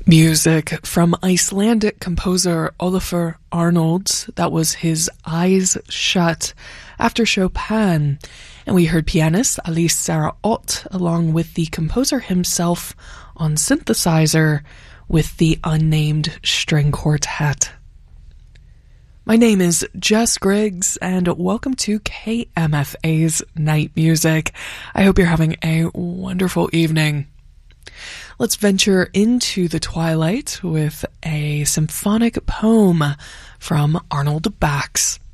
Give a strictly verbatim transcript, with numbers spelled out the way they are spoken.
Music from Icelandic composer Olafur Arnalds. That was his Eyes Shut after Chopin. And we heard pianist Alice Sarah Ott along with the composer himself on synthesizer with the Unnamed String Quartet. My name is Jess Griggs, and welcome to K M F A's Night Music. I hope you're having a wonderful evening. Let's venture into the twilight with a symphonic poem from Arnold Bax.